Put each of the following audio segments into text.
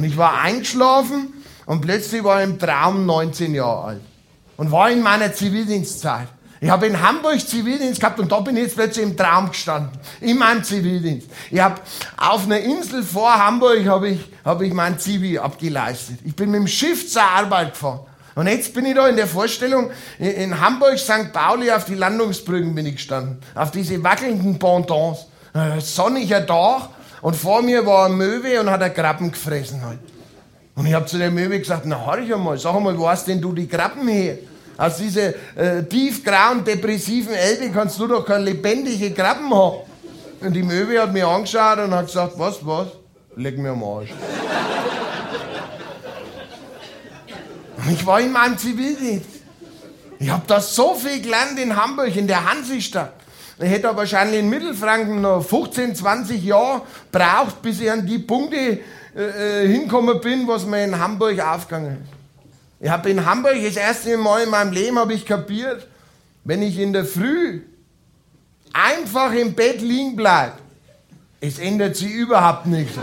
Und ich war eingeschlafen und plötzlich war ich im Traum 19 Jahre alt. Und war in meiner Zivildienstzeit. Ich habe in Hamburg Zivildienst gehabt und da bin ich jetzt plötzlich im Traum gestanden. In meinem Zivildienst. Ich habe auf einer Insel vor Hamburg habe ich mein Zivi abgeleistet. Ich bin mit dem Schiff zur Arbeit gefahren. Und jetzt bin ich da in der Vorstellung, in Hamburg, St. Pauli, auf die Landungsbrücken bin ich gestanden. Auf diese wackelnden Pontons. Sonniger Tag und vor mir war eine Möwe und hat eine Krabben gefressen halt. Und ich habe zu der Möwe gesagt, na horch einmal, sag einmal, wo hast denn du die Krabben her? Aus dieser tiefgrauen, depressiven Elbe kannst du doch keine lebendige Krabben haben. Und die Möwe hat mich angeschaut und hat gesagt, was? Leck mir am Arsch. Und ich war in meinem Zivildienst. Ich habe da so viel gelernt in Hamburg, in der Hansestadt. Ich hätte wahrscheinlich in Mittelfranken noch 15, 20 Jahre braucht, bis ich an die Punkte hingekommen bin, was mir in Hamburg aufgegangen ist. Ich habe in Hamburg das erste Mal in meinem Leben kapiert, wenn ich in der Früh einfach im Bett liegen bleibe, es ändert sich überhaupt nichts.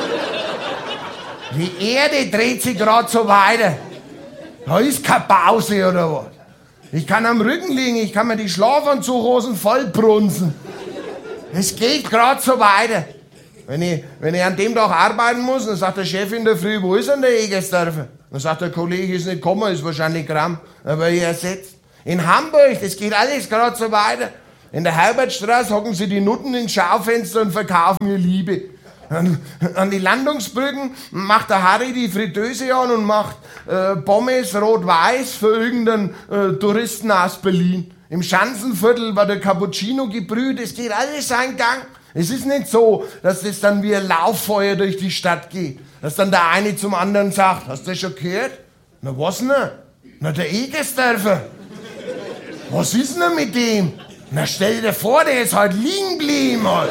Die Erde dreht sich gerade so weiter. Da ist keine Pause oder was. Ich kann am Rücken liegen, ich kann mir die Schlafanzughosen vollbrunzen. Es geht gerade so weiter. Wenn ich an dem Tag arbeiten muss, dann sagt der Chef in der Früh, wo ist denn der Egersdorfer? Dann sagt der Kollege, ist nicht gekommen, ist wahrscheinlich krank, aber er ersetzt. In Hamburg, das geht alles gerade so weiter. In der Herbertstraße hocken sie die Nutten ins Schaufenster und verkaufen ihr Liebe. An die Landungsbrücken macht der Harry die Fritteuse an und macht Pommes rot-weiß für irgendeinen Touristen aus Berlin. Im Schanzenviertel war der Cappuccino gebrüht, es geht alles seinen Gang. Es ist nicht so, dass das dann wie ein Lauffeuer durch die Stadt geht. Dass dann der eine zum anderen sagt, hast du das schon gehört? Na was denn? Na der Egersdorfer. Was ist denn mit dem? Na stell dir vor, der ist halt liegen geblieben. Halt.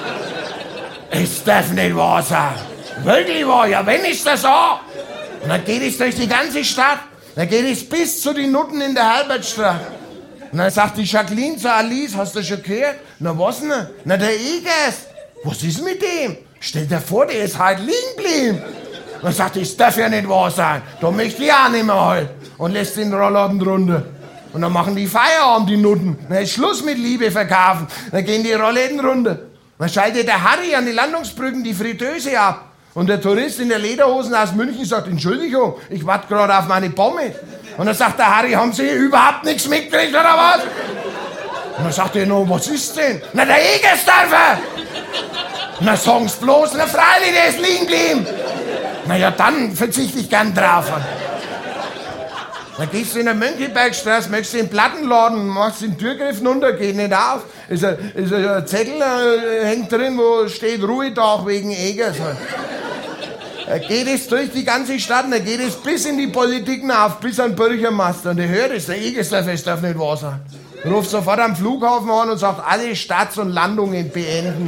Es darf nicht wahr sein. Wirklich wahr, ja wenn ist das so. Und dann geht es durch die ganze Stadt. Dann geht es bis zu den Nutten in der Herbertstraße. Und dann sagt die Jacqueline zu Alice, hast du schon gehört? Na was denn? Na der Egers. Was ist mit dem? Stell dir vor, der ist halt liegen geblieben. Und dann sagt, das darf ja nicht wahr sein. Da möchte ich auch nicht mehr halt. Und lässt den Rollladen runter. Und dann machen die Feierabend, die Nutten. Dann ist Schluss mit Liebe verkaufen. Dann gehen die Rollläden runter. Dann schaltet der Harry an die Landungsbrücken die Fritteuse ab. Und der Tourist in der Lederhosen aus München sagt, Entschuldigung, ich warte gerade auf meine Pommes. Und dann sagt der Harry, haben Sie überhaupt nichts mitgekriegt oder was? Und dann sagt er, no, was ist denn? Na, der Egersdorfer! Na, sagen's bloß, na freilich, der ist liegen geblieben. Na ja, dann verzichte ich gern drauf. Dann gehst du in der Mönckebergstraße, möchtest du in den Plattenladen, machst den Türgriff runter, geht nicht auf. Ist ein Zettel hängt drin, wo steht Ruhetag wegen Egers. Da geht es durch die ganze Stadt, da geht es bis in die Politik auf, bis an den Bürgermeister. Und der hört es, der Egersdorfer, es darf nicht wahr sein. Ruft sofort am Flughafen an und sagt, alle Starts und Landungen beenden.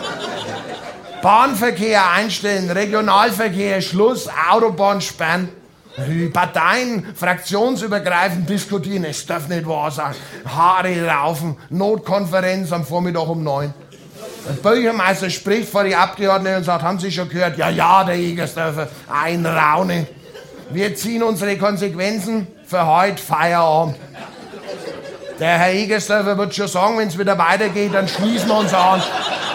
Bahnverkehr einstellen, Regionalverkehr, Schluss, Autobahn sperren. Die Parteien fraktionsübergreifend diskutieren, es darf nicht wahr sein. Haare raufen, Notkonferenz am Vormittag um 9. Der Bürgermeister spricht vor die Abgeordneten und sagt, haben Sie schon gehört? Ja, der Egersdorfer, ein Raunen. Wir ziehen unsere Konsequenzen für heute Feierabend. Der Herr Egersdorfer wird schon sagen, wenn es wieder weitergeht, dann schließen wir uns an.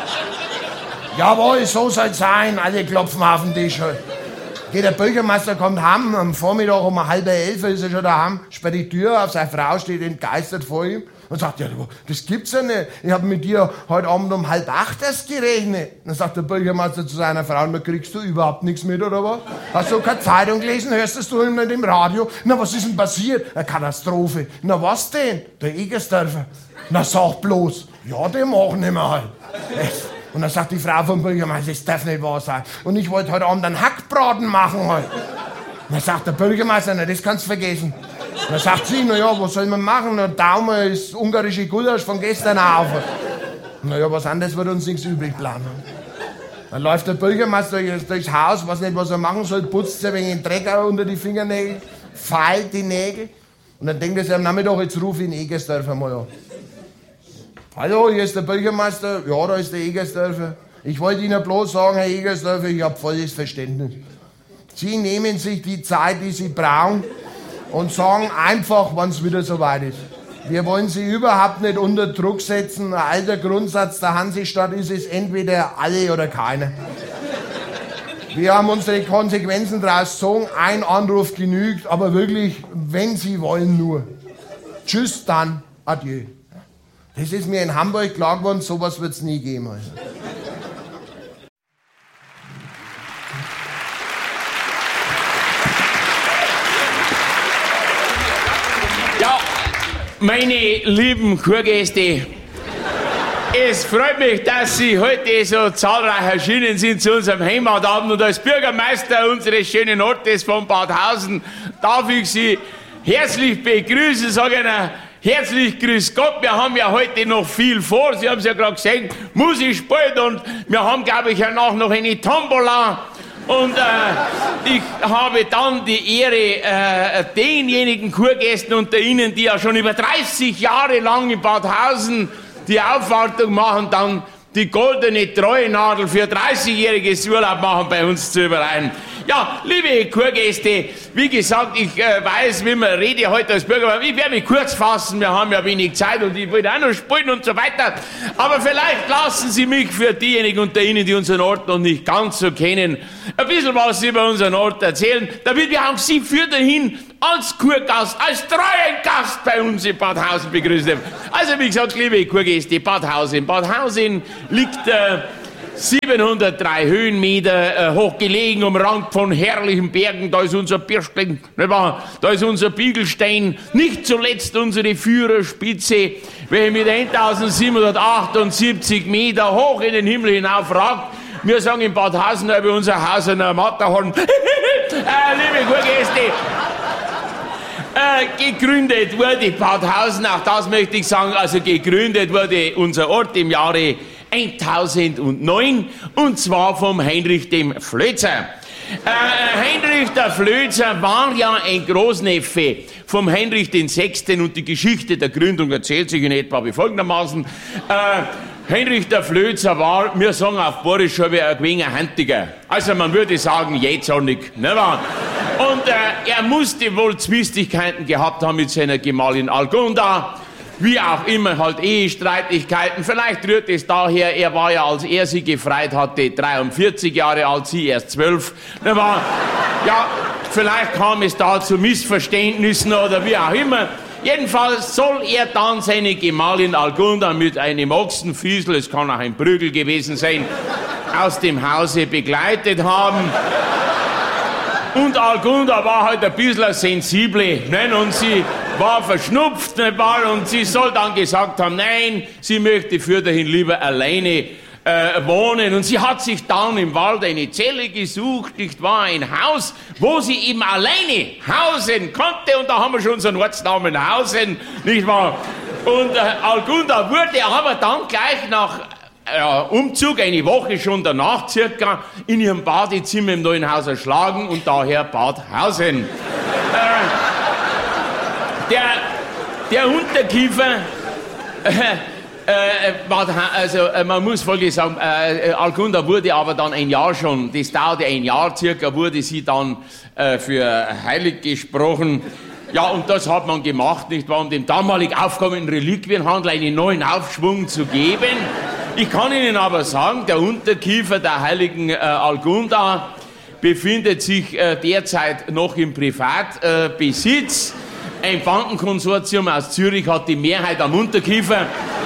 Jawohl, so soll's sein, alle klopfen auf den Tisch. Geht der Bürgermeister, kommt heim, am Vormittag um 10:30 ist er schon daheim, sperrt die Tür auf, seine Frau steht entgeistert vor ihm und sagt, ja, das gibt's ja nicht, ich habe mit dir heute Abend um 7:30 erst gerechnet. Dann sagt der Bürgermeister zu seiner Frau, na, kriegst du überhaupt nichts mit, oder was? Hast du keine Zeitung gelesen, hörst du nicht im Radio? Na, was ist denn passiert? Eine Katastrophe. Na, was denn? Der Egersdorfer. Na, sag bloß. Ja, den machen wir halt. Und dann sagt die Frau vom Bürgermeister, das darf nicht wahr sein. Und ich wollte heute Abend einen Hackbraten machen halt. Und dann sagt der Bürgermeister, na, das kannst du vergessen. Und dann sagt sie, na ja, was soll man machen? Der Daumen ist ungarische Gulasch von gestern auf. Na ja, was anderes wird uns nichts übrig bleiben. Dann läuft der Bürgermeister durchs Haus, weiß nicht, was er machen soll, putzt sich ein wenig Dreck unter die Fingernägel, feilt die Nägel. Und dann denkt er sich am Nachmittag, jetzt rufe ich den Egersdorfer mal an. Hallo, hier ist der Bürgermeister. Ja, da ist der Egersdorfer. Ich wollte Ihnen bloß sagen, Herr Egersdorfer, ich habe volles Verständnis. Sie nehmen sich die Zeit, die Sie brauchen und sagen einfach, wann es wieder soweit ist. Wir wollen Sie überhaupt nicht unter Druck setzen. Ein alter Grundsatz der Hansestadt ist es entweder alle oder keiner. Wir haben unsere Konsequenzen daraus gezogen. Ein Anruf genügt, aber wirklich, wenn Sie wollen, nur. Tschüss, dann adieu. Das ist mir in Hamburg klar geworden, sowas wird es nie geben. Also. Ja, meine lieben Kurgäste, es freut mich, dass Sie heute so zahlreich erschienen sind zu unserem Heimatabend. Und als Bürgermeister unseres schönen Ortes von Badhausen darf ich Sie herzlich begrüßen, sage Ihnen herzlich grüß Gott. Wir haben ja heute noch viel vor. Sie haben es ja gerade gesehen, Musik spielt und wir haben, glaube ich, danach noch eine Tombola. Und ich habe dann die Ehre, denjenigen Kurgästen unter Ihnen, die ja schon über 30 Jahre lang in Badhausen die Aufwartung machen, dann die goldene Treuenadel für 30-jähriges Urlaub machen bei uns zu überreichen. Ja, liebe Kurgäste, wie gesagt, ich weiß, wie man rede heute als Bürgermeister. Ich werde mich kurz fassen, wir haben ja wenig Zeit und ich will auch noch spielen und so weiter. Aber vielleicht lassen Sie mich für diejenigen unter Ihnen, die unseren Ort noch nicht ganz so kennen, ein bisschen was über unseren Ort erzählen, damit wir auch Sie für dahin als Kurgast, als treuen Gast bei uns in Badhausen begrüßen dürfen. Also wie gesagt, liebe Kurgäste, Badhausen. Badhausen liegt 703 Höhenmeter hoch gelegen, umrankt von herrlichen Bergen. Da ist unser Birschling, da ist unser Biegelstein, nicht zuletzt unsere Führerspitze, welche mit 1778 Meter hoch in den Himmel hinauf ragt. Wir sagen in Badhausen über unser Haus ein Matterhorn. Liebe Kurgäste, gegründet wurde Badhausen, auch das möchte ich sagen, also gegründet wurde unser Ort im Jahre 1009 und zwar vom Heinrich dem Flözer. Heinrich der Flözer war ja ein Großneffe vom Heinrich den Sechsten und die Geschichte der Gründung erzählt sich in etwa wie folgendermaßen. Heinrich der Flözer war, wir sagen auf Borisch schon wie ein gewinger Handiger. Also man würde sagen, jähzornig, nicht wahr? Und er musste wohl Zwistigkeiten gehabt haben mit seiner Gemahlin Algunda. Wie auch immer, halt Ehestreitigkeiten. Vielleicht rührt es daher, er war ja, als er sie gefreit hatte, 43 Jahre alt, sie erst 12. Ja, vielleicht kam es da zu Missverständnissen oder wie auch immer. Jedenfalls soll er dann seine Gemahlin Algunda mit einem Ochsenfiesel, es kann auch ein Prügel gewesen sein, aus dem Hause begleitet haben. Und Algunda war halt ein bisschen sensible, ne? Und sie war verschnupft, ne? Und sie soll dann gesagt haben, nein, sie möchte für dahin lieber alleine wohnen. Und sie hat sich dann im Wald eine Zelle gesucht, nicht wahr, ein Haus, wo sie eben alleine hausen konnte. Und da haben wir schon unseren Ortsnamen Hausen, nicht wahr. Und Algunda wurde aber dann gleich nach Umzug, eine Woche schon danach circa, in ihrem Badezimmer im neuen Haus erschlagen und daher Badhausen. Der Unterkiefer, man muss Folgendes sagen, Algunda wurde aber dann ein Jahr schon, das dauerte ein Jahr circa, wurde sie dann für heilig gesprochen. Ja, und das hat man gemacht, nicht wahr, um dem damalig aufkommenden Reliquienhandel einen neuen Aufschwung zu geben. Ich kann Ihnen aber sagen, der Unterkiefer der heiligen Algunda befindet sich derzeit noch im Privatbesitz. Ein Bankenkonsortium aus Zürich hat die Mehrheit am Unterkiefer.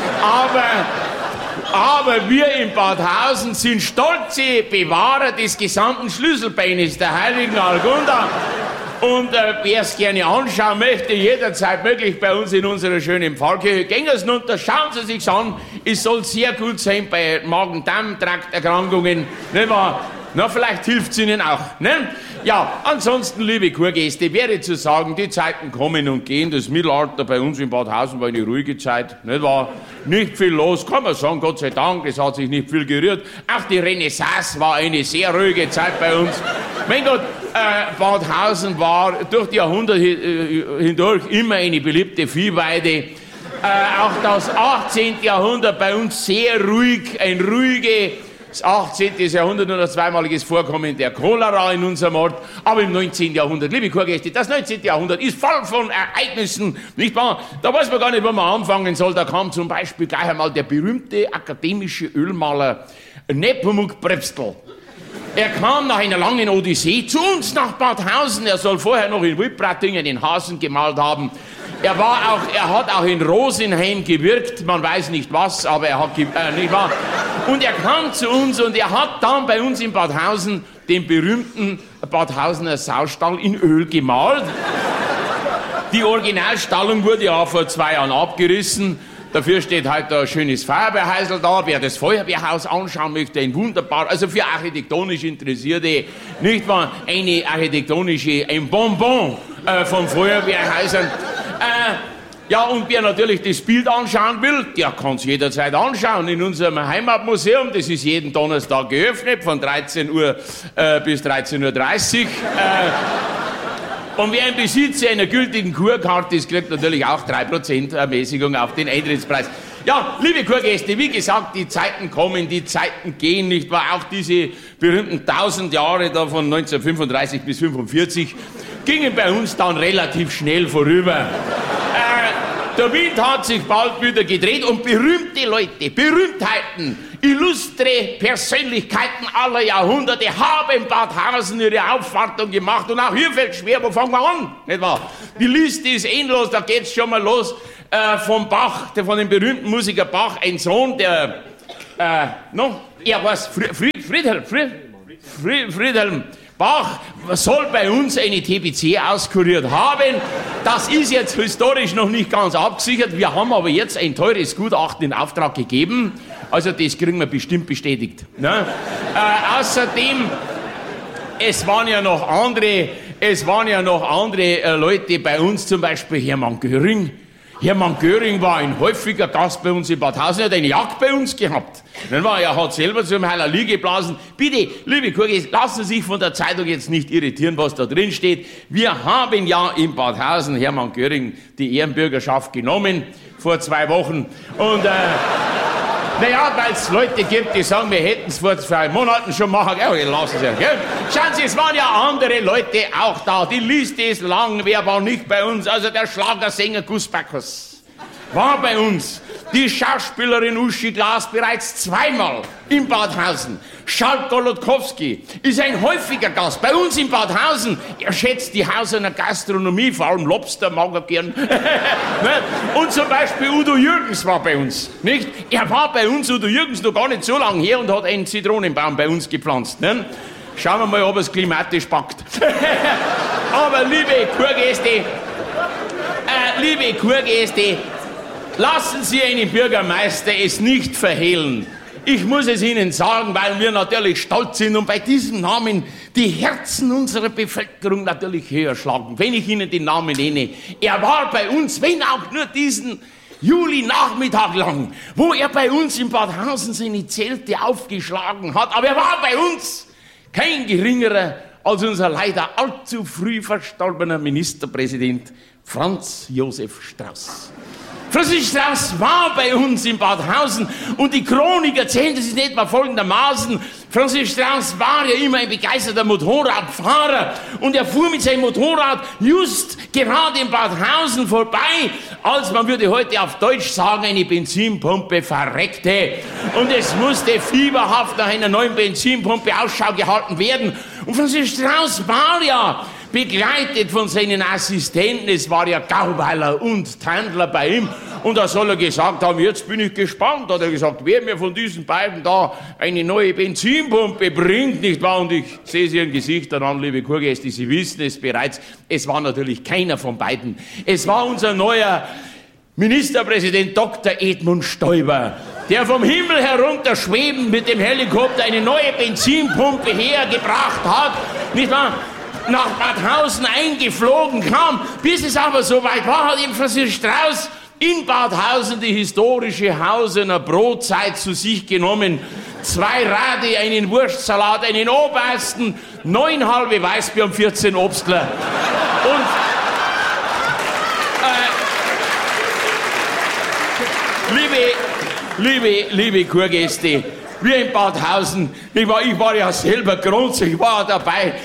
Aber wir in Badhausen sind stolze Bewahrer des gesamten Schlüsselbeines der heiligen Algunda. Und wer es gerne anschauen möchte, jederzeit möglich bei uns in unserer schönen Pfarrkirche. Gehen Sie runter, schauen Sie sich's an. Es soll sehr gut sein bei Magen-Darm-Trakterkrankungen. Nicht wahr? Na, vielleicht hilft's Ihnen auch. Ne? Ja, ansonsten, liebe Kurgäste, wäre zu sagen, die Zeiten kommen und gehen. Das Mittelalter bei uns in Badhausen war eine ruhige Zeit. Nicht wahr? Nicht viel los, kann man sagen, Gott sei Dank, es hat sich nicht viel gerührt. Auch die Renaissance war eine sehr ruhige Zeit bei uns. Mein Gott, Badhausen war durch die Jahrhunderte hindurch immer eine beliebte Viehweide. Auch das 18. Jahrhundert bei uns sehr ruhig, ein ruhige Das 18. Jahrhundert nur noch zweimaliges Vorkommen der Cholera in unserem Ort, aber im 19. Jahrhundert, liebe Kurgäste, das 19. Jahrhundert ist voll von Ereignissen, nicht wahr? Da weiß man gar nicht, wo man anfangen soll. Da kam zum Beispiel gleich einmal der berühmte akademische Ölmaler Nepomuk Prepstl. Er kam nach einer langen Odyssee zu uns nach Badhausen. Er soll vorher noch in Wipratingen den Hasen gemalt haben. Er hat auch in Rosenheim gewirkt, man weiß nicht was, aber er hat, nicht wahr? Und er kam zu uns und er hat dann bei uns in Badhausen den berühmten Badhausener Saustall in Öl gemalt. Die Originalstallung wurde ja vor 2 Jahren abgerissen. Dafür steht heute ein schönes Feuerwehrhäusl da. Wer das Feuerwehrhaus anschauen möchte, ein wunderbar, also für architektonisch Interessierte, nicht wahr? Ein Bonbon von Feuerwehrhäusern. Ja, und wer natürlich das Bild anschauen will, der kann es jederzeit anschauen in unserem Heimatmuseum. Das ist jeden Donnerstag geöffnet, von 13 Uhr bis 13.30 Uhr. Und wer im Besitz einer gültigen Kurkarte ist, kriegt natürlich auch 3% Ermäßigung auf den Eintrittspreis. Ja, liebe Kurgäste, wie gesagt, die Zeiten kommen, die Zeiten gehen, nicht wahr? Auch diese berühmten 1000 Jahre da von 1935 bis 1945 gingen bei uns dann relativ schnell vorüber. Der Wind hat sich bald wieder gedreht und berühmte Leute, Berühmtheiten, illustre Persönlichkeiten aller Jahrhunderte haben Badhausen ihre Aufwartung gemacht. Und auch hier fällt schwer, wo fangen wir an? Nicht wahr? Die Liste ist endlos, da geht's schon mal los. Von Bach, von dem berühmten Musiker Bach, ein Sohn, der, Friedhelm Bach soll bei uns eine TBC auskuriert haben. Das ist jetzt historisch noch nicht ganz abgesichert. Wir haben aber jetzt ein teures Gutachten in Auftrag gegeben. Also das kriegen wir bestimmt bestätigt. Ne? Außerdem, es waren ja noch andere Leute bei uns, zum Beispiel Hermann Göring. Hermann Göring war ein häufiger Gast bei uns in Badhausen, er hat eine Jagd bei uns gehabt. Er hat selber zum Halali geblasen. Bitte, liebe Kurgäste, lassen Sie sich von der Zeitung jetzt nicht irritieren, was da drin steht. Wir haben ja in Badhausen Hermann Göring die Ehrenbürgerschaft genommen, vor 2 Wochen. Und, weil es Leute gibt, die sagen, wir hätten es vor 2 Monaten schon machen. Ja, lassen Sie es, gell? Schauen Sie, es waren ja andere Leute auch da. Die Liste ist lang, wer war nicht bei uns? Also der Schlagersänger Gus Bacchus war bei uns. Die Schauspielerin Uschi Glas bereits 2-mal in Badhausen. Schalk Golodkowski ist ein häufiger Gast bei uns in Badhausen. Er schätzt die Hausener Gastronomie, vor allem Lobster mag er gern. Und zum Beispiel Udo Jürgens war bei uns. Nicht? Er war bei uns, Udo Jürgens, noch gar nicht so lange her und hat einen Zitronenbaum bei uns gepflanzt. Ne? Schauen wir mal, ob er es klimatisch packt. Aber liebe Kurgäste, lassen Sie einen Bürgermeister es nicht verhehlen. Ich muss es Ihnen sagen, weil wir natürlich stolz sind und bei diesem Namen die Herzen unserer Bevölkerung natürlich höher schlagen. Wenn ich Ihnen den Namen nenne, er war bei uns, wenn auch nur diesen Juli-Nachmittag lang, wo er bei uns in Badhausen seine Zelte aufgeschlagen hat. Aber er war bei uns kein geringerer als unser leider allzu früh verstorbener Ministerpräsident Franz Josef Strauß. Franz Strauß war bei uns in Badhausen und die Chronik erzählt es in etwa folgendermaßen. Franz Strauß war ja immer ein begeisterter Motorradfahrer und er fuhr mit seinem Motorrad just gerade in Badhausen vorbei, als man würde heute auf Deutsch sagen, eine Benzinpumpe verreckte. Und es musste fieberhaft nach einer neuen Benzinpumpe Ausschau gehalten werden. Und Franz Strauß war ja begleitet von seinen Assistenten, es war ja Gauweiler und Tandler bei ihm. Und da soll er gesagt haben, jetzt bin ich gespannt, hat er gesagt, wer mir von diesen beiden da eine neue Benzinpumpe bringt, nicht wahr? Und ich sehe es ihren Gesichtern an, liebe Kurgäste, Sie wissen es bereits, es war natürlich keiner von beiden. Es war unser neuer Ministerpräsident Dr. Edmund Stoiber, der vom Himmel herunter schwebend mit dem Helikopter eine neue Benzinpumpe hergebracht hat, nicht wahr? Nach Badhausen eingeflogen kam, bis es aber so weit war, hat eben Franz Strauß in Badhausen die historische Hausener Brotzeit zu sich genommen. 2 Radi, einen Wurstsalat, einen Obersten, 9 halbe Weißbier und 14 Obstler. Und liebe Kurgäste, wir in Badhausen, ich war ja selber grundsätzlich, ich war dabei,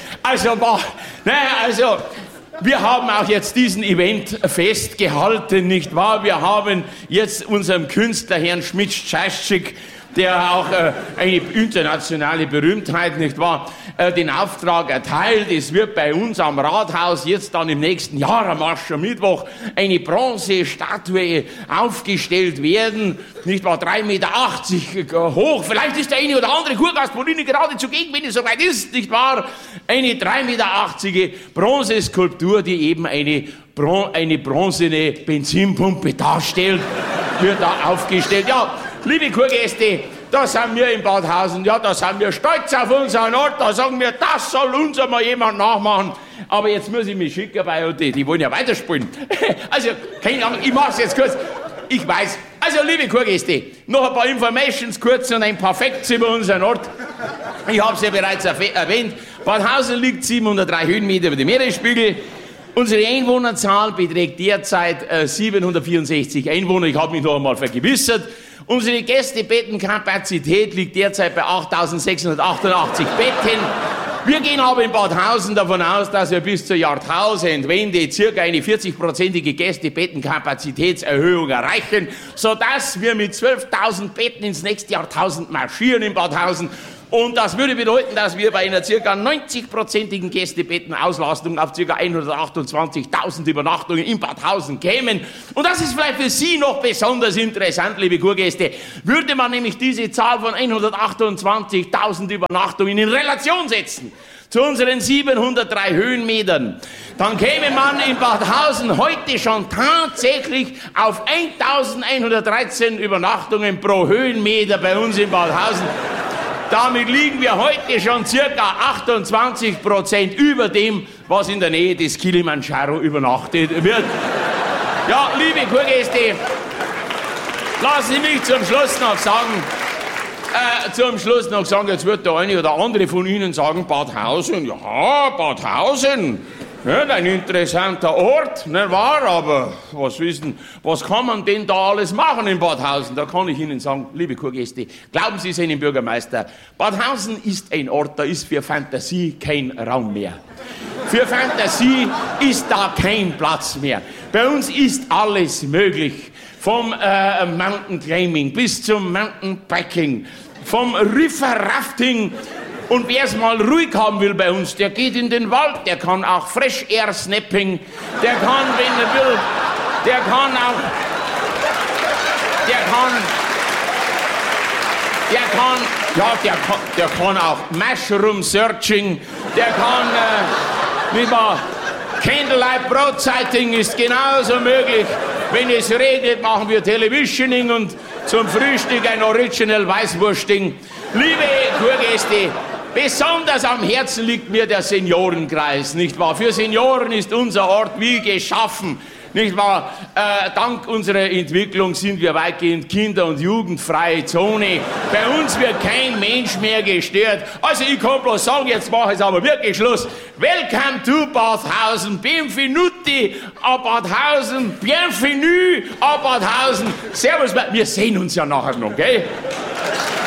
wir haben auch jetzt diesen Event festgehalten, nicht wahr? Wir haben jetzt unserem Künstler, Herrn Schmidt-Scheißschick, der auch eine internationale Berühmtheit, nicht wahr, den Auftrag erteilt. Es wird bei uns am Rathaus jetzt dann im nächsten Jahr, am Aschermittwoch, eine Bronzestatue aufgestellt werden, nicht wahr, 3,80 Meter hoch. Vielleicht ist der eine oder andere Kurgastpolini gerade zugegen, wenn es soweit ist, nicht wahr? Eine 3,80 Meter Bronzeskulptur, die eben eine bronzene Benzinpumpe darstellt, wird da aufgestellt. Ja, liebe Kurgäste, da sind wir in Badhausen, ja, da sind wir stolz auf unseren Ort, da sagen wir, das soll uns einmal jemand nachmachen. Aber jetzt muss ich mich schicken, weil die wollen ja weiterspielen. Also, keine Ahnung, ich mach's jetzt kurz. Ich weiß. Also, liebe Kurgäste, noch ein paar Informations kurz und ein paar Facts über unseren Ort. Ich habe es ja bereits erwähnt. Badhausen liegt 703 Höhenmeter über dem Meeresspiegel. Unsere Einwohnerzahl beträgt derzeit 764 Einwohner. Ich habe mich noch einmal vergewissert. Unsere Gästebettenkapazität liegt derzeit bei 8.688 Betten. Wir gehen aber in Badhausen davon aus, dass wir bis zur Jahrtausendwende circa eine 40-prozentige Gästebettenkapazitätserhöhung erreichen, sodass wir mit 12.000 Betten ins nächste Jahrtausend marschieren in Badhausen. Und das würde bedeuten, dass wir bei einer ca. 90-prozentigen Gästebettenauslastung auf ca. 128.000 Übernachtungen in Badhausen kämen. Und das ist vielleicht für Sie noch besonders interessant, liebe Kurgäste. Würde man nämlich diese Zahl von 128.000 Übernachtungen in Relation setzen zu unseren 703 Höhenmetern, dann käme man in Badhausen heute schon tatsächlich auf 1.113 Übernachtungen pro Höhenmeter bei uns in Badhausen. Damit liegen wir heute schon ca. 28% über dem, was in der Nähe des Kilimanjaro übernachtet wird. Ja, liebe Kurgäste, lassen Sie mich zum Schluss noch sagen, jetzt wird der eine oder andere von Ihnen sagen, Badhausen, ja, Badhausen, ja, ein interessanter Ort, nicht wahr? Aber was kann man denn da alles machen in Badhausen? Da kann ich Ihnen sagen, liebe Kurgäste, glauben Sie seinem Bürgermeister, Badhausen ist ein Ort, da ist für Fantasie kein Raum mehr. Für Fantasie ist da kein Platz mehr. Bei uns ist alles möglich. Vom Mountain Climbing bis zum Mountain Biking, vom River Rafting. Und wer es mal ruhig haben will bei uns, der geht in den Wald, der kann auch Fresh Air Snapping, der kann, wenn er will, der kann auch Mushroom Searching, der kann, Candlelight Broadsighting ist genauso möglich. Wenn es regnet, machen wir Televisioning und zum Frühstück ein Original Weißwursting. Liebe Kurgäste, besonders am Herzen liegt mir der Seniorenkreis, nicht wahr? Für Senioren ist unser Ort wie geschaffen, nicht wahr? Dank unserer Entwicklung sind wir weitgehend kinder- und jugendfreie Zone. Bei uns wird kein Mensch mehr gestört. Also ich kann bloß sagen, jetzt mache ich aber wirklich Schluss. Welcome to Badhausen, bienvenuti a Badhausen, bienvenue a Badhausen. Servus, wir sehen uns ja nachher noch, gell?